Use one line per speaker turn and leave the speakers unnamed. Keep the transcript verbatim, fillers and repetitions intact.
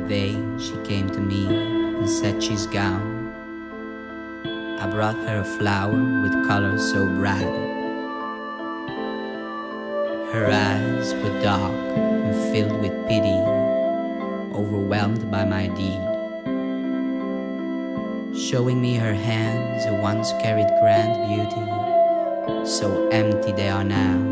day she came to me and said she's gone. I brought her a flower with colors so bright. Her eyes were dark and filled with pity, overwhelmed by my deed. Showing me her hands that once carried grand beauty, so empty they are now.